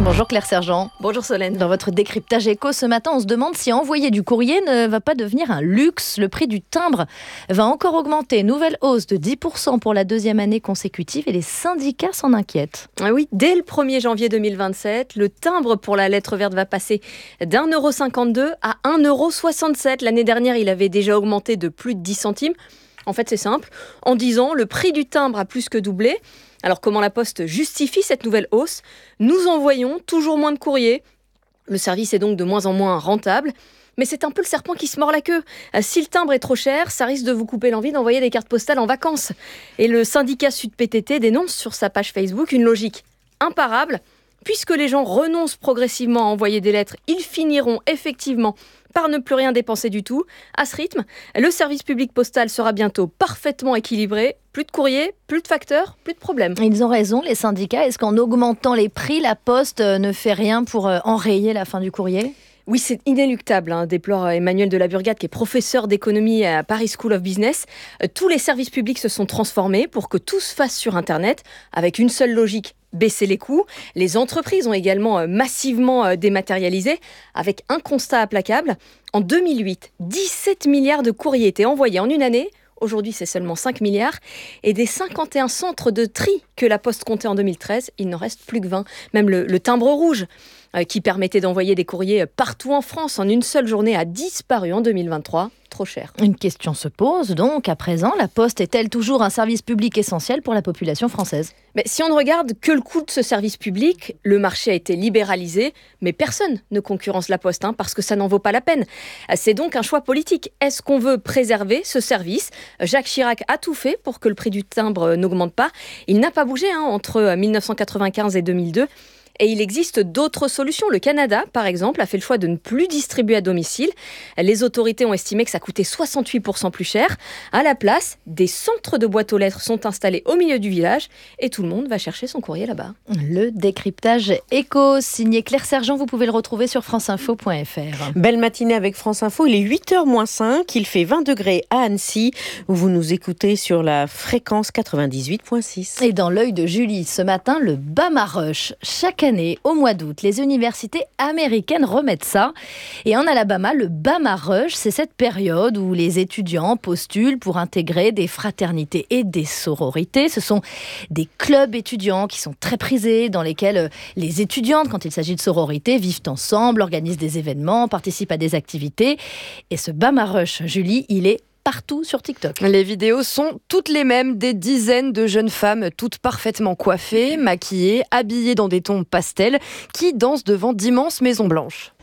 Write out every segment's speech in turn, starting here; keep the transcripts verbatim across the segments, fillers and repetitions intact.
Bonjour Claire Sergent. Bonjour Solène. Dans votre décryptage éco ce matin, on se demande si envoyer du courrier ne va pas devenir un luxe. Le prix du timbre va encore augmenter. Nouvelle hausse de dix pour cent pour la deuxième année consécutive et les syndicats s'en inquiètent. Ah oui, dès le premier janvier deux mille vingt-sept, le timbre pour la lettre verte va passer d'un euro cinquante-deux à un euro soixante-sept. L'année dernière, il avait déjà augmenté de plus de dix centimes. En fait, c'est simple. En dix ans, le prix du timbre a plus que doublé. Alors, comment la Poste justifie cette nouvelle hausse ? Nous envoyons toujours moins de courriers. Le service est donc de moins en moins rentable. Mais c'est un peu le serpent qui se mord la queue. Si le timbre est trop cher, ça risque de vous couper l'envie d'envoyer des cartes postales en vacances. Et le syndicat Sud P T T dénonce sur sa page Facebook une logique imparable. Puisque les gens renoncent progressivement à envoyer des lettres, ils finiront effectivement par ne plus rien dépenser du tout. À ce rythme, le service public postal sera bientôt parfaitement équilibré. Plus de courrier, plus de facteurs, plus de problèmes. Ils ont raison, les syndicats. Est-ce qu'en augmentant les prix, la Poste ne fait rien pour enrayer la fin du courrier ? Oui, c'est inéluctable, hein, déplore Emmanuel de la Burgade, qui est professeur d'économie à Paris School of Business. Euh, tous les services publics se sont transformés pour que tout se fasse sur Internet, avec une seule logique, baisser les coûts. Les entreprises ont également euh, massivement euh, dématérialisé, avec un constat implacable. En deux mille huit, dix-sept milliards de courriers étaient envoyés en une année. Aujourd'hui, c'est seulement cinq milliards. Et des cinquante et un centres de tri que la Poste comptait en deux mille treize, il n'en reste plus que vingt. Même le, le timbre rouge, euh, qui permettait d'envoyer des courriers partout en France en une seule journée, a disparu en deux mille vingt-trois. Trop cher. Une question se pose donc à présent, la Poste est-elle toujours un service public essentiel pour la population française ? Mais si on ne regarde que le coût de ce service public, le marché a été libéralisé, mais personne ne concurrence la Poste, hein, parce que ça n'en vaut pas la peine. C'est donc un choix politique. Est-ce qu'on veut préserver ce service ? Jacques Chirac a tout fait pour que le prix du timbre n'augmente pas. Il n'a pas bougé hein, entre dix-neuf cent quatre-vingt-quinze et deux mille deux. Et il existe d'autres solutions. Le Canada, par exemple, a fait le choix de ne plus distribuer à domicile. Les autorités ont estimé que ça coûtait soixante-huit pour cent plus cher. À la place, des centres de boîtes aux lettres sont installés au milieu du village et tout le monde va chercher son courrier là-bas. Le décryptage éco, signé Claire Sergent, vous pouvez le retrouver sur franceinfo point f r. Belle matinée avec France Info, il est huit heures moins cinq, il fait vingt degrés à Annecy, où vous nous écoutez sur la fréquence quatre-vingt-dix-huit virgule six. Et dans l'œil de Julie, ce matin, le Bamarush. Chaque année, au mois d'août, les universités américaines remettent ça. Et en Alabama, le Bamarush, c'est cette période où les étudiants postulent pour intégrer des fraternités et des sororités. Ce sont des clubs étudiants qui sont très prisés, dans lesquels les étudiantes, quand il s'agit de sororité, vivent ensemble, organisent des événements, participent à des activités. Et ce Bamarush, Julie, il est partout sur TikTok. Les vidéos sont toutes les mêmes, des dizaines de jeunes femmes toutes parfaitement coiffées, maquillées, habillées dans des tons pastels, qui dansent devant d'immenses maisons blanches.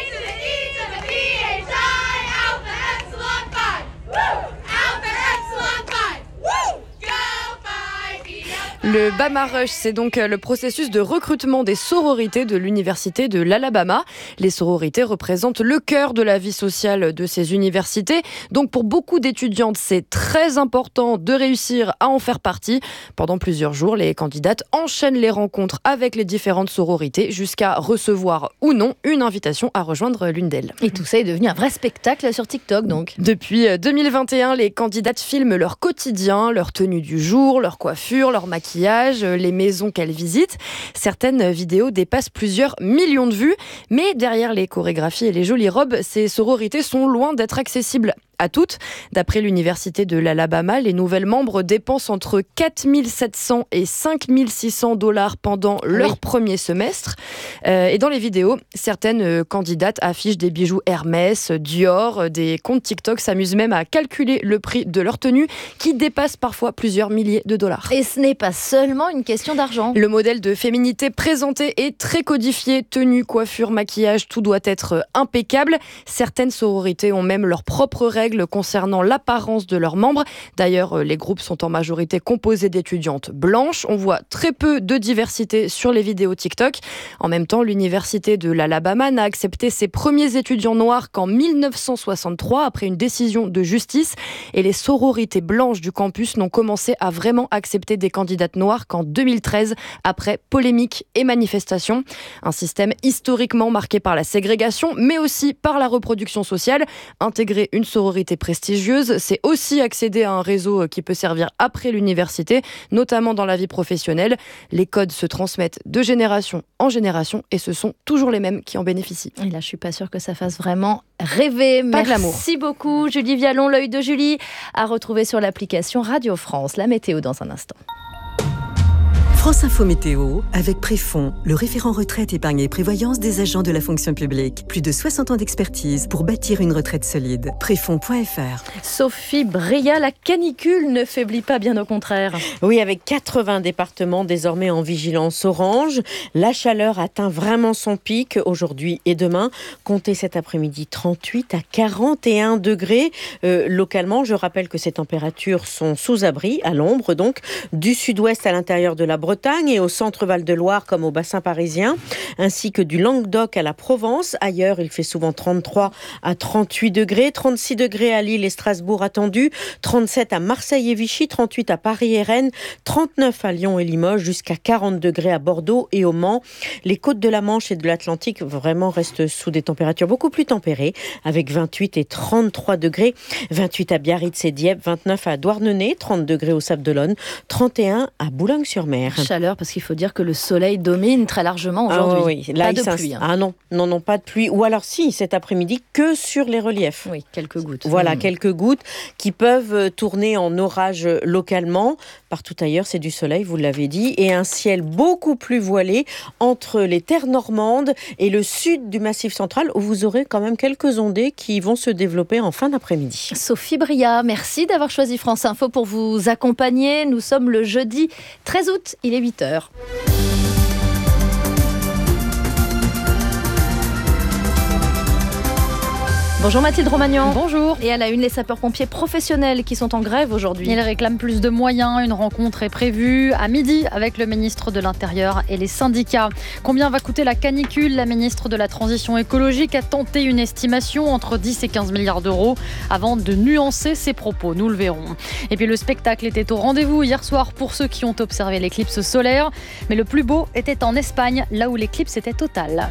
Le Bamarush, c'est donc le processus de recrutement des sororités de l'université de l'Alabama. Les sororités représentent le cœur de la vie sociale de ces universités. Donc pour beaucoup d'étudiantes, c'est très important de réussir à en faire partie. Pendant plusieurs jours, les candidates enchaînent les rencontres avec les différentes sororités jusqu'à recevoir ou non une invitation à rejoindre l'une d'elles. Et tout ça est devenu un vrai spectacle sur TikTok donc. Depuis deux mille vingt et un, les candidates filment leur quotidien, leur tenue du jour, leur coiffure, leur maquillage, les maisons qu'elles visitent. Certaines vidéos dépassent plusieurs millions de vues, mais derrière les chorégraphies et les jolies robes, ces sororités sont loin d'être accessibles à toutes. D'après l'université de l'Alabama, les nouvelles membres dépensent entre quatre mille sept cents et cinq mille six cents dollars pendant leur oui. premier semestre. Euh, et dans les vidéos, certaines euh, candidates affichent des bijoux Hermès, Dior. Des comptes TikTok s'amusent même à calculer le prix de leur tenue, qui dépasse parfois plusieurs milliers de dollars. Et ce n'est pas seulement une question d'argent. Le modèle de féminité présenté est très codifié. Tenue, coiffure, maquillage, tout doit être impeccable. Certaines sororités ont même leurs propres règles concernant l'apparence de leurs membres. D'ailleurs, les groupes sont en majorité composés d'étudiantes blanches. On voit très peu de diversité sur les vidéos TikTok. En même temps, l'université de l'Alabama n'a accepté ses premiers étudiants noirs qu'en mille neuf cent soixante-trois, après une décision de justice. Et les sororités blanches du campus n'ont commencé à vraiment accepter des candidates noires qu'en deux mille treize, après polémiques et manifestations. Un système historiquement marqué par la ségrégation, mais aussi par la reproduction sociale. Intégrer une sororité scolarités prestigieuses, c'est aussi accéder à un réseau qui peut servir après l'université, notamment dans la vie professionnelle. Les codes se transmettent de génération en génération et ce sont toujours les mêmes qui en bénéficient. Et là, je suis pas sûre que ça fasse vraiment rêver. Pas de l'amour. Merci beaucoup, Julie Vialon, l'œil de Julie, à retrouver sur l'application Radio France. La météo dans un instant. France Info Météo, avec Préfond, le référent retraite, épargne et prévoyance des agents de la fonction publique. Plus de soixante ans d'expertise pour bâtir une retraite solide. Préfond point f r. Sophie Bria, la canicule ne faiblit pas, bien au contraire. Oui, avec quatre-vingts départements désormais en vigilance orange, la chaleur atteint vraiment son pic aujourd'hui et demain. Comptez cet après-midi trente-huit à quarante et un degrés. Euh, localement, je rappelle que ces températures sont sous abri, à l'ombre donc, du sud-ouest à l'intérieur de la Bretagne et au centre Val-de-Loire comme au bassin parisien, ainsi que du Languedoc à la Provence. Ailleurs, il fait souvent trente-trois à trente-huit degrés, trente-six degrés à Lille et Strasbourg attendus, trente-sept à Marseille et Vichy, trente-huit à Paris et Rennes, trente-neuf à Lyon et Limoges, jusqu'à quarante degrés à Bordeaux et au Mans. Les côtes de la Manche et de l'Atlantique vraiment restent sous des températures beaucoup plus tempérées, avec vingt-huit et trente-trois degrés, vingt-huit à Biarritz et Dieppe, vingt-neuf à Douarnenez, trente degrés au Sable-d'Olonne, trente et un à Boulogne-sur-Mer. Chaleur, parce qu'il faut dire que le soleil domine très largement aujourd'hui. Ah oui, oui. Là, pas il de s'inst- pluie. Hein. Ah non, non, non, pas de pluie. Ou alors si, cet après-midi, que sur les reliefs. Oui, quelques gouttes. Voilà, Mmh. quelques gouttes qui peuvent tourner en orage localement. Partout ailleurs, c'est du soleil, vous l'avez dit, et un ciel beaucoup plus voilé entre les terres normandes et le sud du Massif central, où vous aurez quand même quelques ondées qui vont se développer en fin d'après-midi. Sophie Bria, merci d'avoir choisi France Info pour vous accompagner. Nous sommes le jeudi treize août, il est huit heures. Bonjour Mathilde Romagnan. Bonjour. Et à la une, les sapeurs-pompiers professionnels qui sont en grève aujourd'hui. Ils réclament plus de moyens. Une rencontre est prévue à midi avec le ministre de l'Intérieur et les syndicats. Combien va coûter la canicule ? La ministre de la Transition écologique a tenté une estimation entre dix et quinze milliards d'euros avant de nuancer ses propos. Nous le verrons. Et puis le spectacle était au rendez-vous hier soir pour ceux qui ont observé l'éclipse solaire. Mais le plus beau était en Espagne, là où l'éclipse était totale.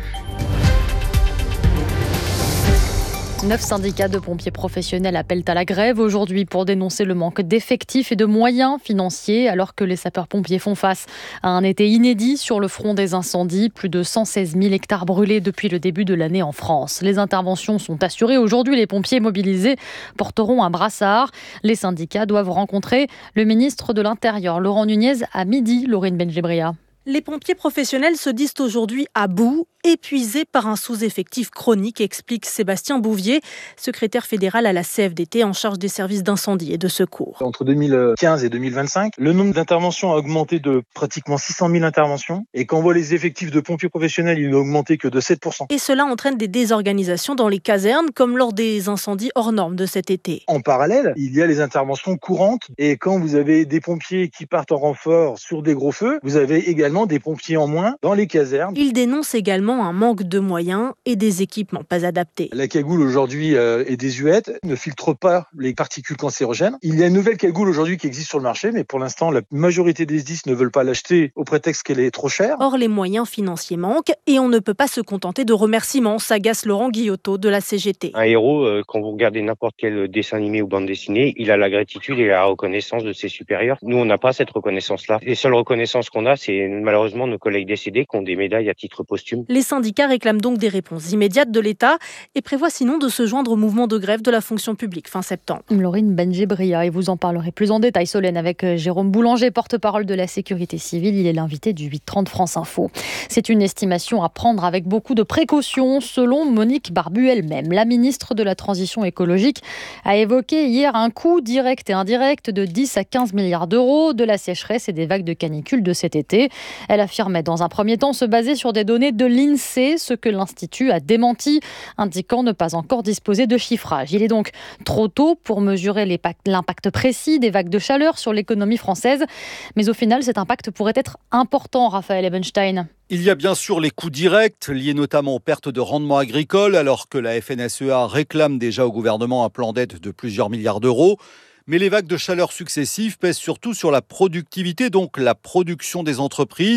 Neuf syndicats de pompiers professionnels appellent à la grève aujourd'hui pour dénoncer le manque d'effectifs et de moyens financiers alors que les sapeurs-pompiers font face à un été inédit sur le front des incendies. Plus de cent seize mille hectares brûlés depuis le début de l'année en France. Les interventions sont assurées. Aujourd'hui, les pompiers mobilisés porteront un brassard. Les syndicats doivent rencontrer le ministre de l'Intérieur, Laurent Nunez, à midi. Laurine Benjebria. Les pompiers professionnels se disent aujourd'hui à bout, épuisés par un sous-effectif chronique, explique Sébastien Bouvier, secrétaire fédéral à la C F D T en charge des services d'incendie et de secours. Entre deux mille quinze et deux mille vingt-cinq, le nombre d'interventions a augmenté de pratiquement six cent mille interventions. Et quand on voit les effectifs de pompiers professionnels, ils n'ont augmenté que de sept pour cent. Et cela entraîne des désorganisations dans les casernes, comme lors des incendies hors normes de cet été. En parallèle, il y a les interventions courantes. Et quand vous avez des pompiers qui partent en renfort sur des gros feux, vous avez également des pompiers en moins dans les casernes. Il dénonce également un manque de moyens et des équipements pas adaptés. La cagoule aujourd'hui euh, est désuète, ne filtre pas les particules cancérogènes. Il y a une nouvelle cagoule aujourd'hui qui existe sur le marché, mais pour l'instant, la majorité des S D I S ne veulent pas l'acheter au prétexte qu'elle est trop chère. Or, les moyens financiers manquent et on ne peut pas se contenter de remerciements, s'agace Laurent Guillotot de la C G T. Un héros, euh, quand vous regardez n'importe quel dessin animé ou bande dessinée, il a la gratitude et la reconnaissance de ses supérieurs. Nous, on n'a pas cette reconnaissance-là. Les seules reconnaissances qu'on a, c'est malheureusement nos collègues décédés qui ont des médailles à titre posthume. Les syndicats réclament donc des réponses immédiates de l'État et prévoient sinon de se joindre au mouvement de grève de la fonction publique fin septembre. Laurine Benjebria, et vous en parlerez plus en détail, Solène, avec Jérôme Boulanger, porte-parole de la sécurité civile. Il est l'invité du huit trente France Info. C'est une estimation à prendre avec beaucoup de précautions, selon Monique Barbu elle-même. La ministre de la Transition écologique a évoqué hier un coût direct et indirect de dix à quinze milliards d'euros de la sécheresse et des vagues de canicule de cet été. Elle affirmait dans un premier temps se baser sur des données de l'INSEE, ce que l'Institut a démenti, indiquant ne pas encore disposer de chiffrage. Il est donc trop tôt pour mesurer l'impact précis des vagues de chaleur sur l'économie française. Mais au final, cet impact pourrait être important, Raphaël Ebenstein. Il y a bien sûr les coûts directs, liés notamment aux pertes de rendement agricole, alors que la F N S E A réclame déjà au gouvernement un plan d'aide de plusieurs milliards d'euros. Mais les vagues de chaleur successives pèsent surtout sur la productivité, donc la production des entreprises.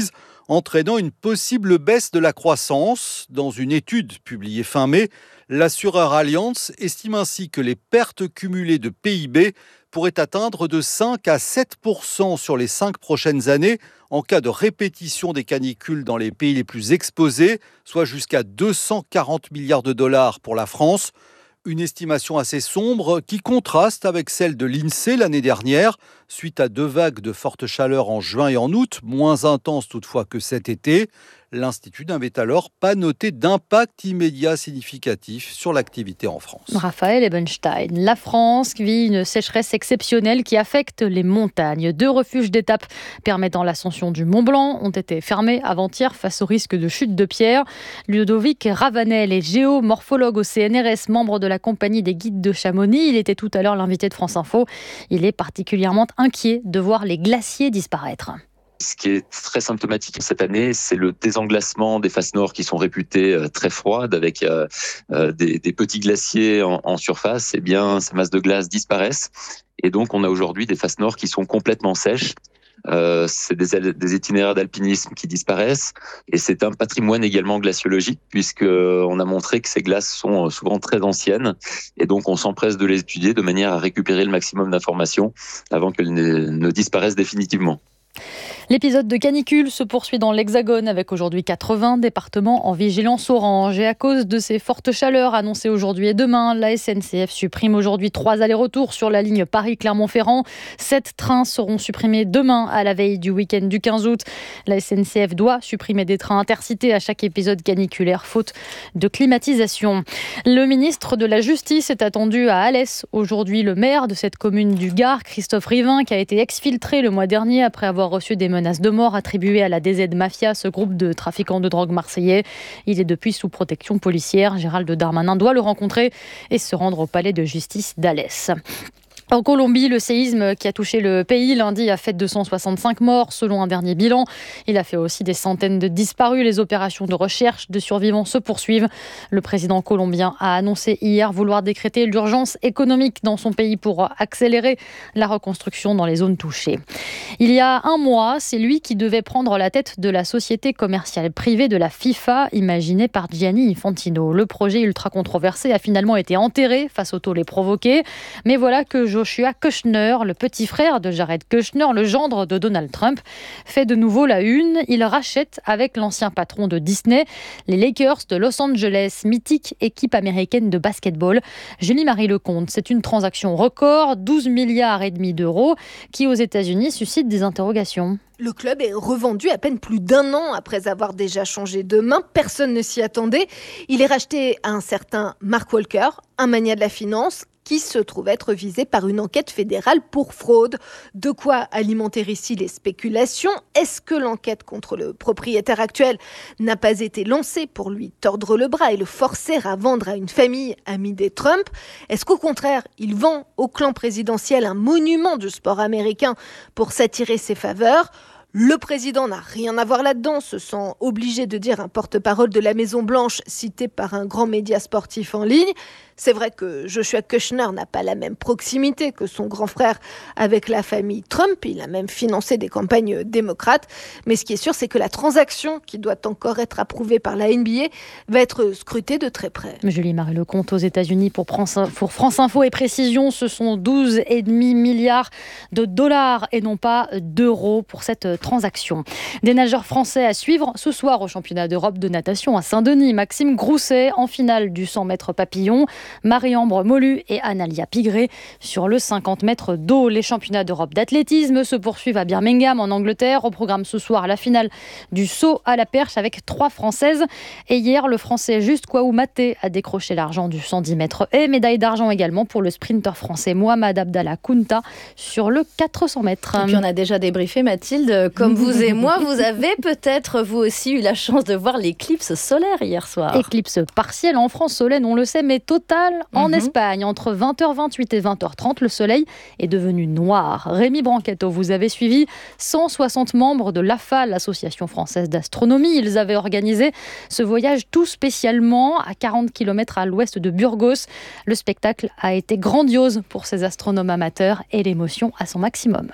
entraînant une possible baisse de la croissance. Dans une étude publiée fin mai, l'assureur Allianz estime ainsi que les pertes cumulées de P I B pourraient atteindre de cinq à sept pour cent sur les cinq prochaines années en cas de répétition des canicules dans les pays les plus exposés, soit jusqu'à deux cent quarante milliards de dollars pour la France. Une estimation assez sombre qui contraste avec celle de l'INSEE l'année dernière, suite à deux vagues de forte chaleur en juin et en août, moins intenses toutefois que cet été. L'Institut n'avait alors pas noté d'impact immédiat significatif sur l'activité en France. Raphaël Ebenstein, la France vit une sécheresse exceptionnelle qui affecte les montagnes. Deux refuges d'étape permettant l'ascension du Mont Blanc ont été fermés avant-hier face au risque de chute de pierre. Ludovic Ravanel est géomorphologue au C N R S, membre de la compagnie des guides de Chamonix. Il était tout à l'heure l'invité de France Info. Il est particulièrement inquiet de voir les glaciers disparaître. Ce qui est très symptomatique cette année, c'est le désenglacement des faces nord qui sont réputées très froides avec euh, des, des petits glaciers en, en surface. Eh bien, ces masses de glace disparaissent et donc on a aujourd'hui des faces nord qui sont complètement sèches. Euh, c'est des, des itinéraires d'alpinisme qui disparaissent et c'est un patrimoine également glaciologique puisque on a montré que ces glaces sont souvent très anciennes et donc on s'empresse de les étudier de manière à récupérer le maximum d'informations avant qu'elles ne, ne disparaissent définitivement. L'épisode de canicule se poursuit dans l'Hexagone avec aujourd'hui quatre-vingts départements en vigilance orange. Et à cause de ces fortes chaleurs annoncées aujourd'hui et demain, la S N C F supprime aujourd'hui trois allers-retours sur la ligne Paris-Clermont-Ferrand. Sept trains seront supprimés demain à la veille du week-end du quinze août. La S N C F doit supprimer des trains intercités à chaque épisode caniculaire faute de climatisation. Le ministre de la Justice est attendu à Alès. Aujourd'hui, le maire de cette commune du Gard, Christophe Rivin, qui a été exfiltré le mois dernier après avoir reçu des menaces de mort attribuées à la D Z Mafia, ce groupe de trafiquants de drogue marseillais. Il est depuis sous protection policière. Gérald Darmanin doit le rencontrer et se rendre au palais de justice d'Alès. En Colombie, le séisme qui a touché le pays lundi a fait deux cent soixante-cinq morts selon un dernier bilan. Il a fait aussi des centaines de disparus. Les opérations de recherche de survivants se poursuivent. Le président colombien a annoncé hier vouloir décréter l'urgence économique dans son pays pour accélérer la reconstruction dans les zones touchées. Il y a un mois, c'est lui qui devait prendre la tête de la société commerciale privée de la FIFA, imaginée par Gianni Infantino. Le projet ultra controversé a finalement été enterré face au tollé provoqué. Mais voilà que je Joshua Kushner, le petit frère de Jared Kushner, le gendre de Donald Trump, fait de nouveau la une. Il rachète avec l'ancien patron de Disney les Lakers de Los Angeles, mythique équipe américaine de basketball. Julie-Marie Lecomte, c'est une transaction record, douze milliards et demi d'euros, qui aux États-Unis suscite des interrogations. Le club est revendu à peine plus d'un an après avoir déjà changé de main. Personne ne s'y attendait. Il est racheté à un certain Mark Walker, un mania de la finance, qui se trouve être visé par une enquête fédérale pour fraude. De quoi alimenter ici les spéculations. Est-ce que l'enquête contre le propriétaire actuel n'a pas été lancée pour lui tordre le bras et le forcer à vendre à une famille amie des Trump ? Est-ce qu'au contraire, il vend au clan présidentiel un monument du sport américain pour s'attirer ses faveurs ? Le président n'a rien à voir là-dedans, se sent obligé de dire un porte-parole de la Maison-Blanche cité par un grand média sportif en ligne. C'est vrai que Joshua Kushner n'a pas la même proximité que son grand frère avec la famille Trump. Il a même financé des campagnes démocrates. Mais ce qui est sûr, c'est que la transaction, qui doit encore être approuvée par la N B A, va être scrutée de très près. Julie-Marie Lecomte aux États-Unis pour France Info et Précision, ce sont douze virgule cinq milliards de dollars et non pas d'euros pour cette transaction. Des nageurs français à suivre ce soir au championnat d'Europe de natation à Saint-Denis. Maxime Grousset en finale du cent mètres papillon. Marie-Ambre Molu et Analia Pigré sur le cinquante mètres d'eau. Les championnats d'Europe d'athlétisme se poursuivent à Birmingham en Angleterre. Au programme ce soir, la finale du saut à la perche avec trois Françaises. Et hier, le Français Juste Kouaoumaté a décroché l'argent du cent dix mètres et médaille d'argent également pour le sprinter français Mohamed Abdallah Kounta sur le quatre cents mètres. Et puis on a déjà débriefé, Mathilde, comme vous et moi, vous avez peut-être vous aussi eu la chance de voir l'éclipse solaire hier soir. Éclipse partielle en France, Solène, on le sait, mais totale en mm-hmm. Espagne. Entre vingt heures vingt-huit et vingt heures trente, le soleil est devenu noir. Rémi Branchetto, vous avez suivi cent soixante membres de l'A F A, l'Association française d'astronomie. Ils avaient organisé ce voyage tout spécialement à quarante kilomètres à l'ouest de Burgos. Le spectacle a été grandiose pour ces astronomes amateurs et l'émotion à son maximum.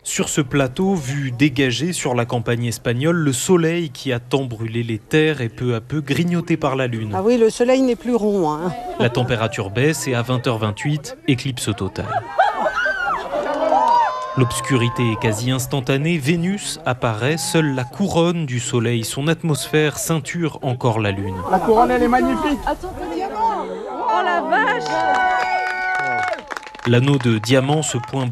Sur ce plateau, vu dégagé sur la campagne espagnole, le soleil qui a tant brûlé les terres est peu à peu grignoté par la lune. Ah oui, le soleil n'est plus rond. Hein. La température baisse et à vingt heures vingt-huit, éclipse totale. L'obscurité est quasi instantanée, Vénus apparaît, seule la couronne du soleil, son atmosphère ceinture encore la lune. La couronne, elle est magnifique. Oh la vache! L'anneau de diamant, ce point